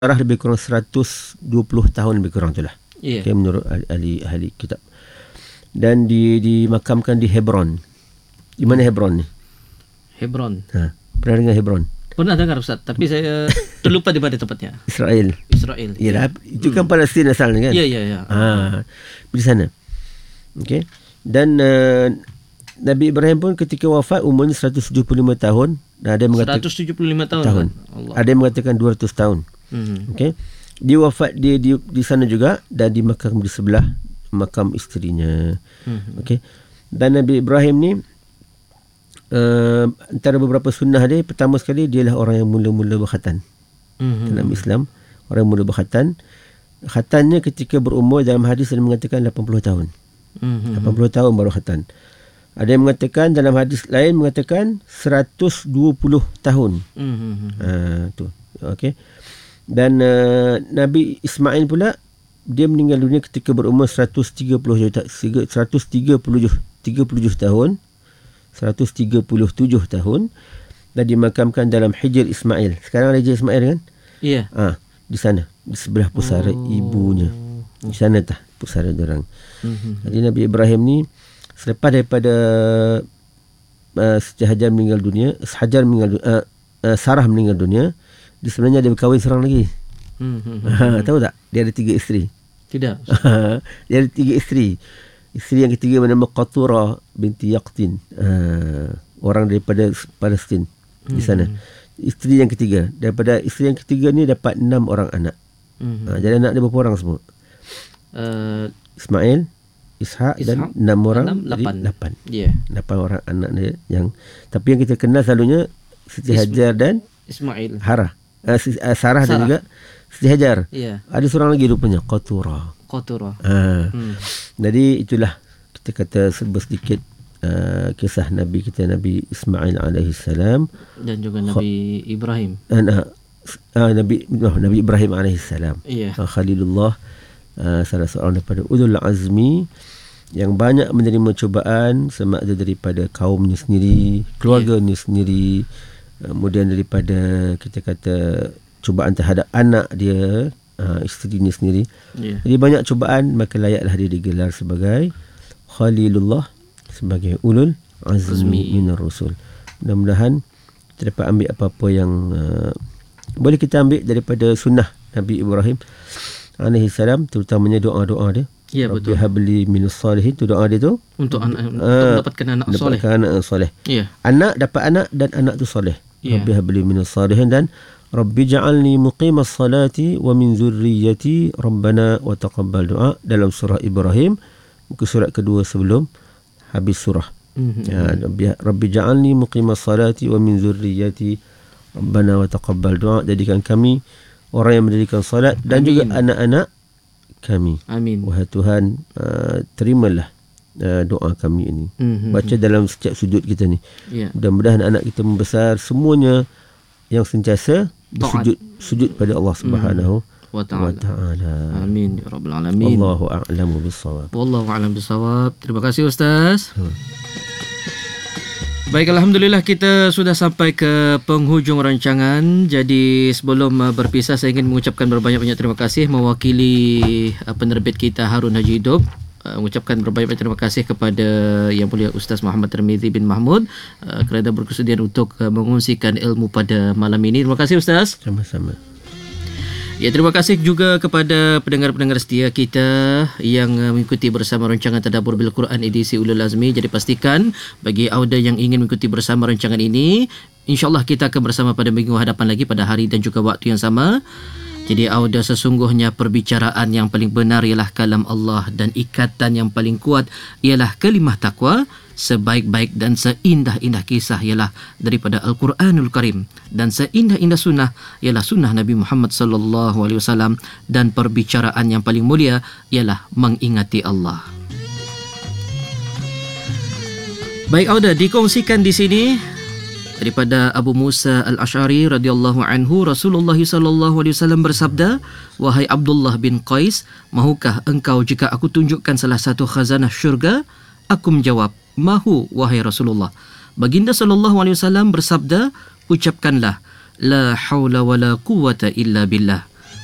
lebih kurang 120 tahun lebih kurang itulah. Ya. Okay, menurut ahli kitab. Dan dimakamkan di Hebron. Di mana Hebron ni? Hebron. Pernah dengar Hebron? Pernah dengar Ustaz, tapi saya terlupa di mana tempatnya. Israel. Yalah, itu kan Palestin asalnya kan? Ya. Di sana. Okey. Dan Nabi Ibrahim pun ketika wafat umurnya 175 tahun. Dan ada yang mengatakan 175 tahun. Kan? Allah. Ada yang mengatakan 200 tahun. Okey. Dia wafat di sana juga dan dimakamkan di sebelah makam isterinya. Okey. Dan Nabi Ibrahim ni antara beberapa sunnah dia, pertama sekali dialah orang yang mula-mula berkhatan. Dalam Islam, orang yang mula berkhatan. Khatannya ketika berumur, dalam hadis ada mengatakan 80 tahun. 80 tahun baru khatan. Ada yang mengatakan, dalam hadis lain mengatakan 120 tahun. Tu. Okey. Dan Nabi Ismail pula, dia meninggal dunia ketika berumur 130 tahun. 137 tahun dan dimakamkan dalam Hijr Ismail. Sekarang Hijr Ismail kan? Ya. Di sana, di sebelah pusara ibunya. Di sana pusara diorang. Jadi Nabi Ibrahim ni selepas daripada Hajar meninggal dunia, Sarah meninggal dunia, dia sebenarnya dia berkahwin seorang lagi. Tahu tak? Dia ada 3 isteri. Tidak. Dia ada 3 isteri. Isteri yang ketiga bernama Qatura binti Yaqtin, orang daripada Palestin di sana. Isteri yang ketiga, daripada isteri yang ketiga ni dapat 6 orang anak. Jadi anak dia berapa orang semua? Ismail, Ishak dan 6 orang, 8. 8 orang anak dia yang, tapi yang kita kenal selalunya Siti Hajar dan Ismail. Sarah dan juga Siti Hajar. Ada seorang lagi rupanya, Qatura. Jadi itulah kita kata sedikit kisah Nabi kita, Nabi Ismail alaihi salam dan juga Nabi Ibrahim. Nabi Ibrahim alaihi salam. Khalilullah, salah seorang daripada ulul azmi yang banyak menerima cubaan, sama ada daripada kaumnya sendiri, keluarganya sendiri, kemudian daripada kita kata cubaan terhadap anak dia, isterinya sendiri. Jadi banyak cubaan, maka layaklah dia digelar sebagai Khalilullah, sebagai ulul azmi minar rusul. Mudah-mudahan kita dapat ambil apa-apa yang boleh kita ambil daripada sunnah Nabi Ibrahim alaihi salam, terutamanya doa-doa dia. Ya, betul. Rabbi habli minas salihin, tu doa dia tu untuk mendapatkan anak soleh. Anak dapat anak dan anak tu soleh. Rabbi habli minas salihin dan Rabbi ja'alni muqimas salati wa min zurriyyati Rabbana wa taqabbal du'a, dalam surah Ibrahim, muka surat kedua sebelum habis surah. Rabbi ja'alni muqimas salati wa min zurriyyati Rabbana wa taqabbal du'a, jadikan kami orang yang mendirikan salat dan juga anak-anak kami. Amin. Wahai Tuhan, terimalah doa kami ini. Baca dalam setiap sujud kita ni. Mudah-mudahan anak kita membesar semuanya yang sentiasa bersujud pada Allah Subhanahu wa ta'ala. Amin ya rabbal alamin. Wallahu a'lamu bis-shawab. Terima kasih Ustaz. Baik, alhamdulillah kita sudah sampai ke penghujung rancangan. Jadi sebelum berpisah, saya ingin mengucapkan berbanyak-banyak terima kasih mewakili penerbit kita Harun Haji Hidup. Mengucapkan berbanyak terima kasih kepada Yang Mulia Ustaz Muhammad Tirmizi bin Mahmud kerana berkesudian untuk mengungsikan ilmu pada malam ini. Terima kasih Ustaz. Sama-sama. Ya, terima kasih juga kepada pendengar-pendengar setia kita yang mengikuti bersama rancangan Tadabbur bil Quran edisi Ulul Azmi. Jadi pastikan bagi auda yang ingin mengikuti bersama rancangan ini, insya-Allah kita akan bersama pada minggu hadapan lagi pada hari dan juga waktu yang sama. Jadi auda sesungguhnya perbicaraan yang paling benar ialah kalam Allah dan ikatan yang paling kuat ialah kalimah taqwa. Sebaik-baik dan seindah-indah kisah ialah daripada Al-Quranul Karim dan seindah-indah sunnah ialah sunnah Nabi Muhammad sallallahu alaihi wasallam, dan perbicaraan yang paling mulia ialah mengingati Allah. Baik auda, dikongsikan di sini daripada Abu Musa Al-Asy'ari radhiyallahu anhu, Rasulullah sallallahu alaihi wasallam bersabda, "Wahai Abdullah bin Qais, mahukah engkau jika aku tunjukkan salah satu khazanah syurga?" Aku menjawab, "Mahu wahai Rasulullah?" Baginda sallallahu alaihi wasallam bersabda, "Ucapkanlah la haula wala quwwata illa billah."